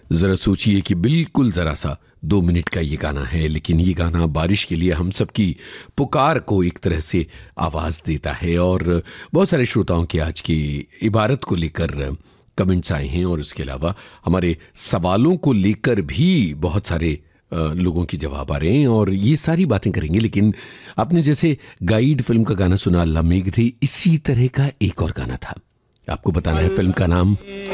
जरा सोचिए कि बिल्कुल जरा सा 2 मिनट का ये गाना है, लेकिन ये गाना बारिश के लिए हम सबकी पुकार को एक तरह से आवाज़ देता है। और बहुत सारे श्रोताओं की आज की इबारत को लेकर कमेंट्स आए हैं, और इसके अलावा हमारे सवालों को लेकर भी बहुत सारे लोगों की जवाब आ रहे हैं, और ये सारी बातें करेंगे। लेकिन आपने जैसे गाइड फिल्म का गाना सुना, अल्लाह मेघ थी, इसी तरह का एक और गाना था, आपको बताना है फिल्म का नाम